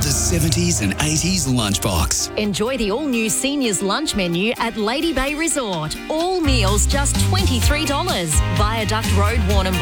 The 70s and 80s lunchbox. Enjoy the all-new seniors lunch menu at Lady Bay Resort. All meals just $23. Viaduct Road, Warrnambool.